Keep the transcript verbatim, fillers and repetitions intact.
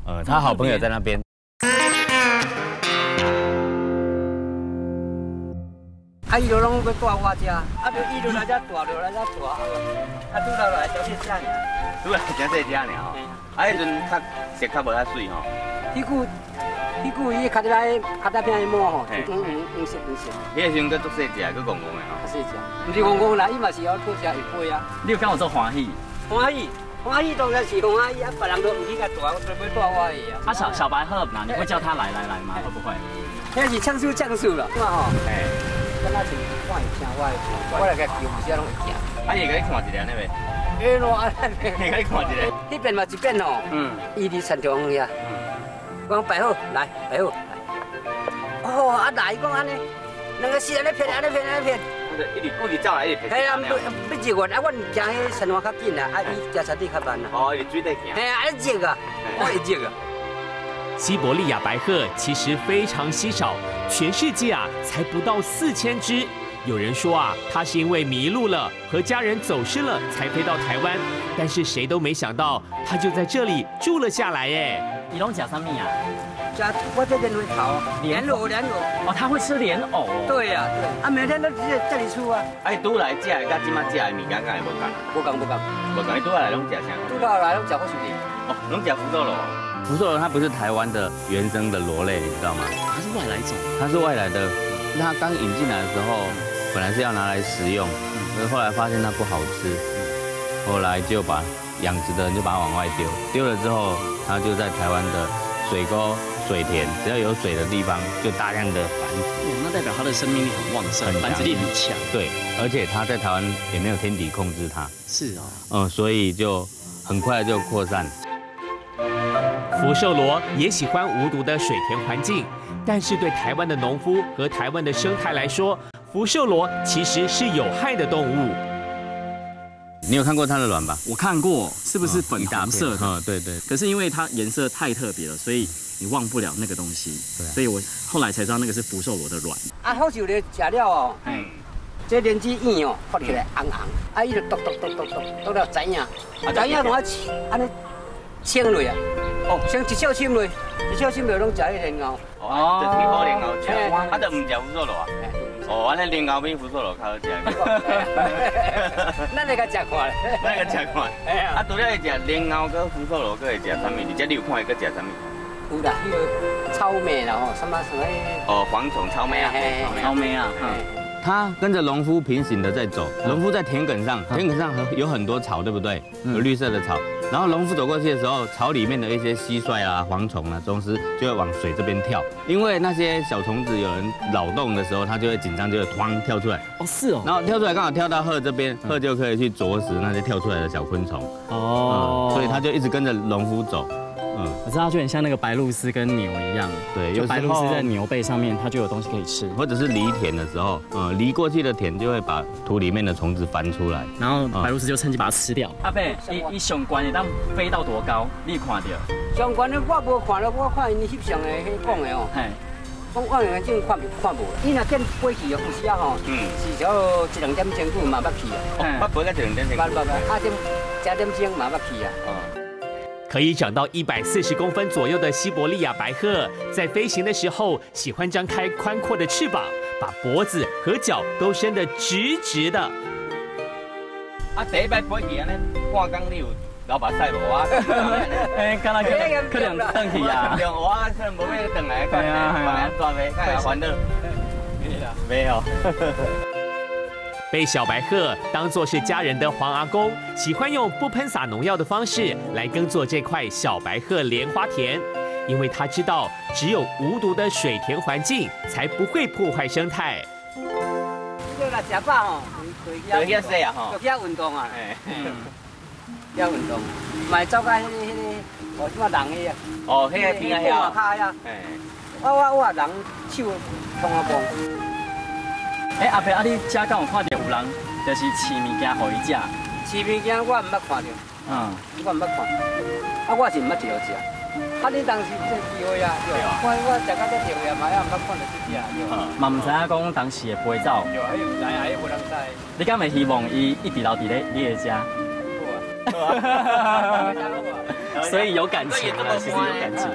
呃，他好朋友在那边。 啊，伊就拢要带我遮，啊，就伊就来遮带，就来遮带，啊，拄到来小姐遮尔。 拄来真细只尔吼。啊，迄阵较色较无遐水吼。 迄句，迄句伊脚底来脚底片迄毛吼，黄黄黄色黄色。 迄个时阵佫足细只，佫戆戆的吼。 较细只，毋是黄黄啦，伊嘛是要讨食会飞啊。 你有敢有做欢喜？ 欢喜，欢喜当然是欢喜，啊，别人都唔去甲带，我专门带我的啊。 啊，小小白鹤哪你会叫他来来来吗？会不会？ 那是唱书唱书了，嘛吼。哎，敢若是看伊听我的，我来甲叫有时拢会惊。 啊，伊甲你看一个安尼袂？ 哎喏，安尼。伊甲你看一个。 迄边嘛一边哦。嗯。伊伫山中遐。我讲白鹤来，白鹤来。哦，啊来，伊讲安尼，两个是安尼骗，安尼骗，安尼骗。 一直一直走来，一直骗。 系啊，要要热啊，阮行迄山路较紧啊，啊，伊行山地较慢啊。 哦，伊水底行。 系啊，安尼热啊，我会热啊。 西伯利亚白鹤其实非常稀少，全世界啊才不到四千只。有人说啊，它是因为迷路了，和家人走失了，才飞到台湾。但是谁都没想到，它就在这里住了下来耶。 你拢食什么啊？ 吃我这莲花头，莲藕莲藕。 哦，他会吃莲藕哦。 对呀，对。啊，每天都在这里出啊。 啊，伊拄来食的，甲即马食的物件，敢会无共？ 无共无共。 无共，伊拄来拢食啥？ 拄来拢食好水哩。 哦，拢食福寿螺。福寿螺它不是台湾的原生的螺类，你知道吗？ 它是外来种。 它是外来的。它刚引进来的时候，本来是要拿来食用，可是后来发现它不好吃，后来就把养殖的人就把它往外丢。丢了之后，它就在台湾的水沟、水田，只要有水的地方，就大量的繁殖。 哦，那代表它的生命力很旺盛，繁殖力很强。 对，而且它在台湾也没有天敌控制它。 是哦。 嗯，所以就很快就扩散。 福寿螺也喜欢无毒的水田环境，但是对台湾的农夫和台湾的生态来说，福寿螺其实是有害的动物。 你有看过它的卵吧？ 我看过，是不是粉红色的？ 嗯，对对。 可是因为它颜色太特别了，所以你忘不了那个东西。对、啊。所以我后来才知道那个是福寿螺的卵。 啊，好像咧食了哦。嗯。这莲子叶哦，发起来红红，啊，伊就剁剁剁剁剁，剁了知影，知影同我安尼清落啊。哦，先一小心落，一小心落拢食迄莲藕。 哦，就挺好莲藕食，啊，就唔食福寿螺啊。哦，安尼莲藕比福寿螺较好食。 咱来甲食看咧， 咱来甲食看。啊，除了会食莲藕跟福寿螺，佮会食啥物？而且你有看会佮食啥物？ 有啦，迄个草莓啦，哦，什么什么。哦， 蝗虫、草莓啊， 草莓啊。 它跟着农夫平行的在走，农夫在田埂上，田埂上有很多草，对不对？有绿色的草。然后农夫走过去的时候，草里面的一些蟋蟀啊、蝗虫啊、螽斯就会往水这边跳，因为那些小虫子有人扰动的时候，它就会紧张，就会突跳出来。 哦，是哦。 然后跳出来刚好跳到鹤这边，鹤就可以去啄食那些跳出来的小昆虫。哦、嗯，所以它就一直跟着农夫走。 嗯，我知道，就很像那个白鹭鸶跟牛一样。对，有白鹭鸶在牛背上面，它就有东西可以吃。 或者是犁田的时候，嗯，犁过去的田就会把土里面的虫子翻出来， 然后白鹭鸶就趁机把它吃掉。阿伯，伊伊上关的，当飞到多高？你看到？ 上关的我无看到，我看因翕相的迄讲的哦。嘿。我望远镜看看无，伊若见飞去哦，有时啊吼，嗯，至少一两点钟久嘛捌去啊。 捌飞到一两点钟。 捌捌捌，啊点加点钟嘛捌去啊。哦。 可以长到一百四十公分左右的西伯利亚白鹤，在飞行的时候喜欢张开宽阔的翅膀，把脖子和脚都伸得直直的。 啊，第一摆飞去安尼，半工你有老把晒无啊？ 哎，刚才可能登去啊， 两我可能无要登来，看看抓飞，看欢乐。没有。 被小白鹤当作是家人的黄阿公，喜欢用不喷洒农药的方式来耕作这块小白鹤莲花田，因为他知道只有无毒的水田环境才不会破坏生态。 这啦食饱吼， 就去洗啊吼， 就去运动啊，嗯，去运动，买走到迄个迄个，哦，什么人个啊？ 哦，迄个边啊遐。 卡呀，我我我人手碰啊碰。 哎，阿伯，啊，你遮敢有看到有人就是饲物件互伊食？ 饲物件我唔捌看到，嗯，我唔捌看，啊，我是唔捌钓食。啊，你当时这机会啊，对啊，我我食到这钓呀嘛，也唔捌看到这只啊，对。嘛唔知影讲当时会飞走。对啊，迄唔知啊，迄无人知。你敢会希望伊一直留伫咧你的家？好啊。 所以有感情啊，其实有感情。